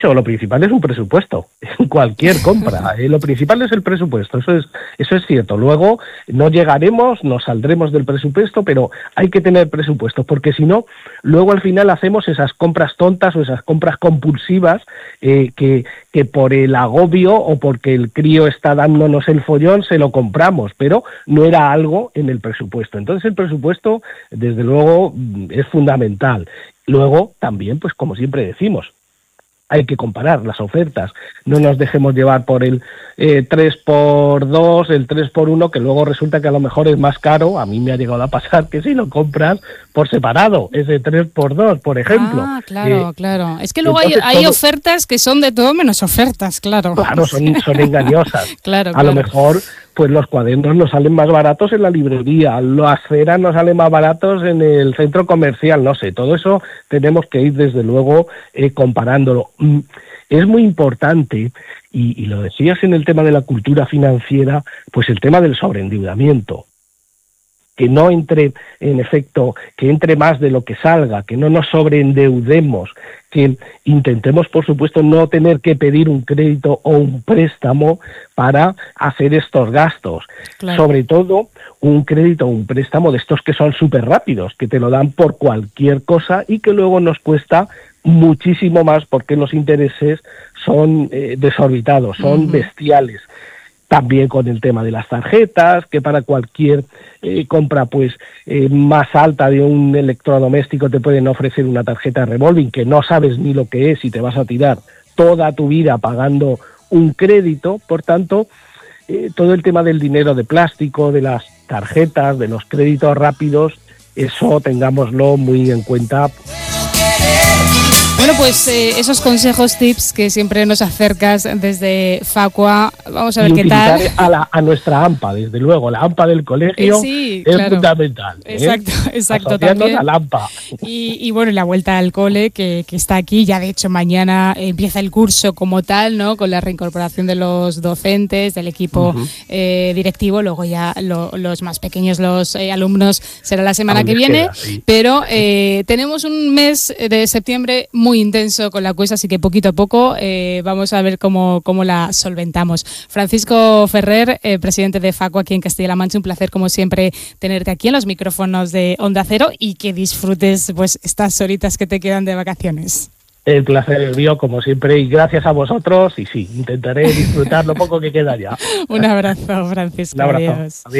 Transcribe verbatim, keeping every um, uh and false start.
Lo principal es un presupuesto, en cualquier compra. Eh, lo principal es el presupuesto, eso es, eso es cierto. Luego no llegaremos, nos saldremos del presupuesto, pero hay que tener presupuesto, porque si no, luego al final hacemos esas compras tontas o esas compras compulsivas eh, que, que por el agobio o porque el crío está dándonos el follón se lo compramos, pero no era algo en el presupuesto. Entonces el presupuesto, desde luego, es fundamental. Luego también, pues como siempre decimos, hay que comparar las ofertas, no nos dejemos llevar por el eh, tres por dos, el tres por uno, que luego resulta que a lo mejor es más caro. A mí me ha llegado a pasar que si lo compras por separado, ese tres por dos, por ejemplo. Ah, claro, eh, claro. Es que luego hay, hay todo, ofertas que son de todo menos ofertas, claro. Claro, son, son engañosas. Claro, a claro. lo mejor pues los cuadernos nos salen más baratos en la librería, las ceras nos salen más baratos en el centro comercial, no sé, todo eso tenemos que ir desde luego eh, comparándolo. Es muy importante, y, y lo decías en el tema de la cultura financiera, pues el tema del sobreendeudamiento. Que no entre, en efecto, que entre más de lo que salga, que no nos sobreendeudemos, que intentemos, por supuesto, no tener que pedir un crédito o un préstamo para hacer estos gastos. Claro. Sobre todo, un crédito o un préstamo de estos que son súper rápidos, que te lo dan por cualquier cosa y que luego nos cuesta muchísimo más porque los intereses son eh, desorbitados, son uh-huh. bestiales. También con el tema de las tarjetas, que para cualquier eh, compra pues eh, más alta de un electrodoméstico te pueden ofrecer una tarjeta revolving que no sabes ni lo que es y te vas a tirar toda tu vida pagando un crédito. Por tanto, eh, todo el tema del dinero de plástico, de las tarjetas, de los créditos rápidos, eso tengámoslo muy en cuenta. Bueno, pues eh, esos consejos, tips que siempre nos acercas desde Facua, vamos a ver qué tal. A, la, a nuestra AMPA, desde luego, la AMPA del colegio eh, sí, es claro. fundamental. Exacto, ¿eh? exacto. También. A la AMPA. Y, y bueno, la vuelta al cole que, que está aquí, ya de hecho mañana empieza el curso como tal, ¿no? Con la reincorporación de los docentes, del equipo uh-huh. eh, directivo, luego ya lo, los más pequeños, los eh, alumnos, será la semana que viene, queda, sí. pero eh, tenemos un mes de septiembre muy muy intenso con la cuesta, así que poquito a poco eh, vamos a ver cómo, cómo la solventamos. Francisco Ferrer, eh, presidente de Facua aquí en Castilla-La Mancha, un placer como siempre tenerte aquí en los micrófonos de Onda Cero y que disfrutes pues estas horitas que te quedan de vacaciones. El placer es mío, como siempre, y gracias a vosotros, y sí, intentaré disfrutar lo poco que queda ya. Un abrazo, Francisco. Un abrazo. Adiós. Adiós.